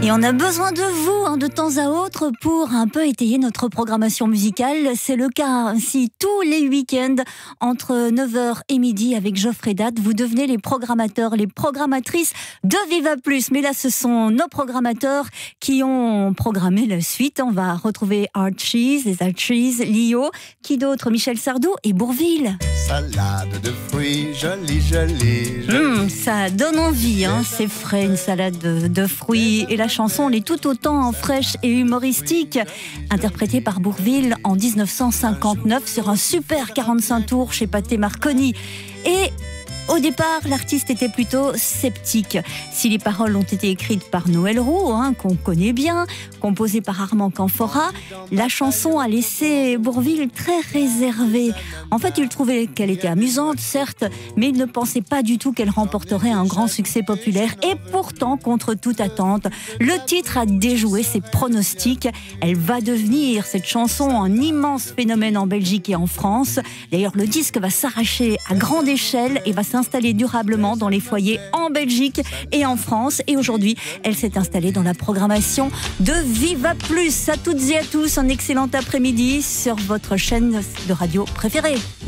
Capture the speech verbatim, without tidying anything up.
Et on a besoin de vous hein, de temps à autre pour un peu étayer notre programmation musicale. C'est le cas ainsi tous les week-ends entre neuf heures et midi avec Geoffrey Date. Vous devenez les programmateurs, les programmatrices de Viva Plus. Mais là, ce sont nos programmateurs qui ont programmé la suite. On va retrouver Archies, les Archies, Lio, qui d'autre, Michel Sardou et Bourvil. Salade de fruits, jolie, jolie, jolie. Mmh, ça donne envie, hein, c'est frais, une salade de, de fruits. Et la chanson, elle est tout autant fraîche et humoristique. Interprétée par Bourvil en dix-neuf cent cinquante-neuf sur un super quarante-cinq tours chez Pathé Marconi. Et au départ, l'artiste était plutôt sceptique. Si les paroles ont été écrites par Noël Roux, hein, qu'on connaît bien, composée par Armand Canfora, la chanson a laissé Bourvil très réservé. En fait, il trouvait qu'elle était amusante, certes, mais il ne pensait pas du tout qu'elle remporterait un grand succès populaire. Et pourtant, contre toute attente, le titre a déjoué ses pronostics. Elle va devenir, cette chanson, un immense phénomène en Belgique et en France. D'ailleurs, le disque va s'arracher à grande échelle et va s'installer durablement dans les foyers en Belgique et en France. Et aujourd'hui, elle s'est installée dans la programmation de Viva Plus. À toutes et à tous, un excellent après-midi sur votre chaîne de radio préférée.